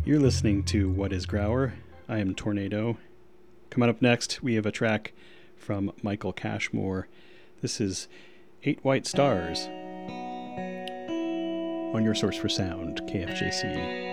You're listening to What is Grauer? I am Tornado. Coming up next, we have a track from Michael Cashmore. This is 8 White Stars on your source for sound, KFJC.